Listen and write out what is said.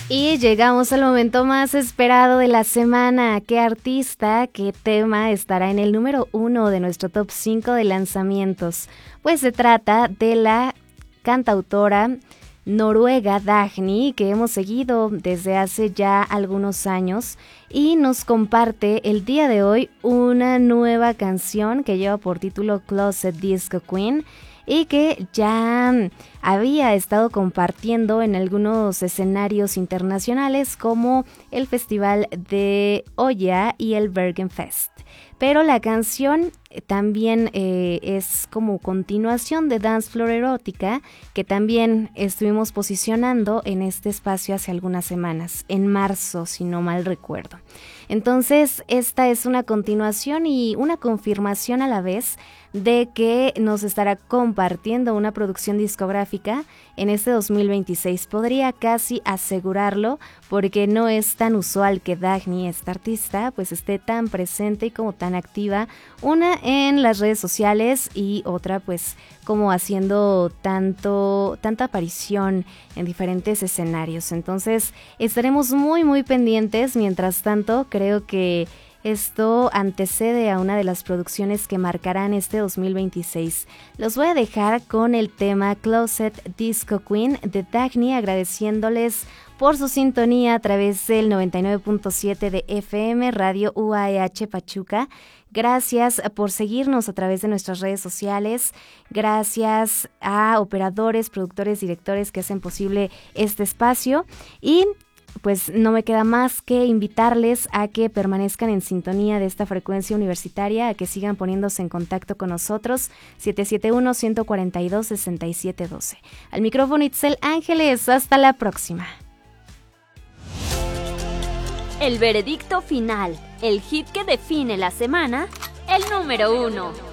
Y llegamos al momento más esperado de la semana. ¿Qué artista, qué tema estará en el número 1 de nuestro top 5 de lanzamientos? Pues se trata de la cantautora noruega Dagny, que hemos seguido desde hace ya algunos años y nos comparte el día de hoy una nueva canción que lleva por título Closet Disco Queen y que ya había estado compartiendo en algunos escenarios internacionales como el Festival de Olla y el Bergenfest. Pero la canción también es como continuación de Dance Floor Erótica, que también estuvimos posicionando en este espacio hace algunas semanas, en marzo, si no mal recuerdo. Entonces, esta es una continuación y una confirmación a la vez de que nos estará compartiendo una producción discográfica en este 2026. Podría casi asegurarlo porque no es tan usual que Dagny, esta artista, pues esté tan presente y como tan activa, una en las redes sociales y otra pues como haciendo tanta aparición en diferentes escenarios. Entonces estaremos muy pendientes. Mientras tanto, creo que esto antecede a una de las producciones que marcarán este 2026. Los voy a dejar con el tema Closet Disco Queen de Dagny, agradeciéndoles por su sintonía a través del 99.7 de FM Radio UAEH Pachuca. Gracias por seguirnos a través de nuestras redes sociales. Gracias a operadores, productores, directores que hacen posible este espacio. Y pues no me queda más que invitarles a que permanezcan en sintonía de esta frecuencia universitaria, a que sigan poniéndose en contacto con nosotros, 771-142-6712. Al micrófono Itzel Ángeles, hasta la próxima. El veredicto final, el hit que define la semana, el número 1.